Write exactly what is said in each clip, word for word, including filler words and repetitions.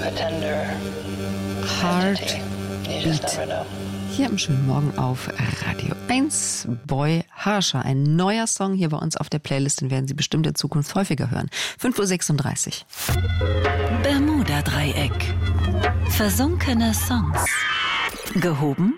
Heartbeat. Hier am schönen Morgen auf Radio eins. Boy Harsher, ein neuer Song hier bei uns auf der Playlist, den werden Sie bestimmt in Zukunft häufiger hören. fünf Uhr sechsunddreißig. Bermuda-Dreieck. Versunkene Songs. Gehoben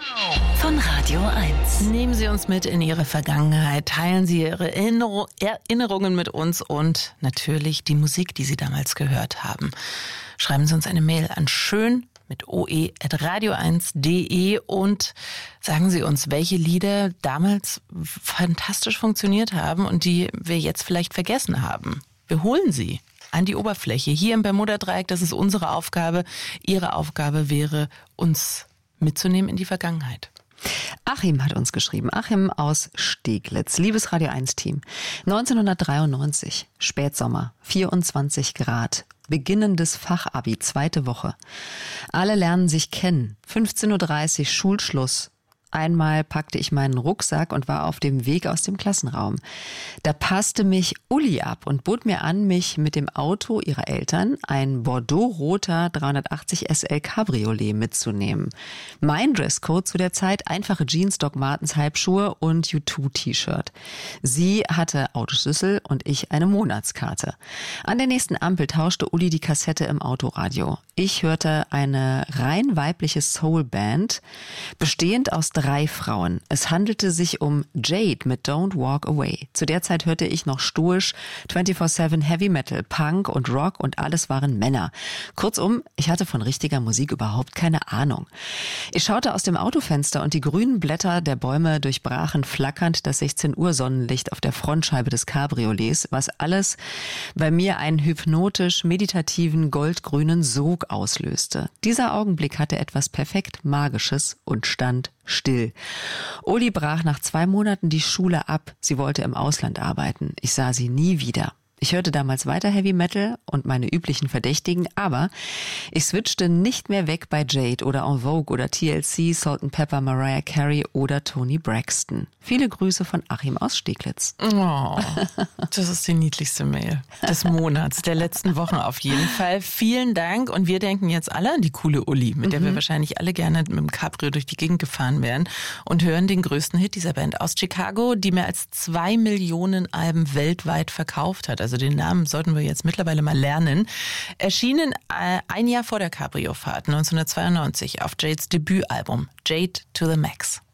von Radio eins. Nehmen Sie uns mit in Ihre Vergangenheit, teilen Sie Ihre Erinner- Erinnerungen mit uns und natürlich die Musik, die Sie damals gehört haben. Schreiben Sie uns eine Mail an schön mit oe at radio eins punkt de und sagen Sie uns, welche Lieder damals fantastisch funktioniert haben und die wir jetzt vielleicht vergessen haben. Wir holen sie an die Oberfläche. Hier im Bermuda-Dreieck, das ist unsere Aufgabe. Ihre Aufgabe wäre, uns mitzunehmen in die Vergangenheit. Achim hat uns geschrieben. Achim aus Steglitz. Liebes Radio eins Team. neunzehnhundertdreiundneunzig, Spätsommer, vierundzwanzig Grad. Beginnendes Fachabi, zweite Woche. Alle lernen sich kennen. fünfzehn Uhr dreißig, Schulschluss. Einmal packte ich meinen Rucksack und war auf dem Weg aus dem Klassenraum. Da passte mich Uli ab und bot mir an, mich mit dem Auto ihrer Eltern, ein Bordeaux-roter dreihundertachtzig S L Cabriolet, mitzunehmen. Mein Dresscode zu der Zeit, einfache Jeans, Doc Martens Halbschuhe und U zwei T-Shirt. Sie hatte Autoschlüssel und ich eine Monatskarte. An der nächsten Ampel tauschte Uli die Kassette im Autoradio. Ich hörte eine rein weibliche Soul-Band, bestehend aus drei Frauen. Es handelte sich um Jade mit Don't Walk Away. Zu der Zeit hörte ich noch stoisch vierundzwanzig sieben Heavy Metal, Punk und Rock und alles waren Männer. Kurzum, ich hatte von richtiger Musik überhaupt keine Ahnung. Ich schaute aus dem Autofenster und die grünen Blätter der Bäume durchbrachen flackernd das sechzehn Uhr Sonnenlicht auf der Frontscheibe des Cabriolets, was alles bei mir einen hypnotisch meditativen goldgrünen Sog auslöste. Dieser Augenblick hatte etwas perfekt Magisches und stand still. Uli brach nach zwei Monaten die Schule ab. Sie wollte im Ausland arbeiten. Ich sah sie nie wieder. Ich hörte damals weiter Heavy Metal und meine üblichen Verdächtigen, aber ich switchte nicht mehr weg bei Jade oder En Vogue oder T L C, Salt and Pepper, Mariah Carey oder Toni Braxton. Viele Grüße von Achim aus Steglitz. Oh, das ist die niedlichste Mail des Monats, der letzten Wochen auf jeden Fall. Vielen Dank und wir denken jetzt alle an die coole Uli, mit der mhm. wir wahrscheinlich alle gerne mit dem Cabrio durch die Gegend gefahren wären und hören den größten Hit dieser Band aus Chicago, die mehr als zwei Millionen Alben weltweit verkauft hat. Also den Namen sollten wir jetzt mittlerweile mal lernen. Erschienen ein Jahr vor der Cabrio-Fahrt, neunzehnhundertzweiundneunzig, auf Jades Debütalbum Jade to the Max.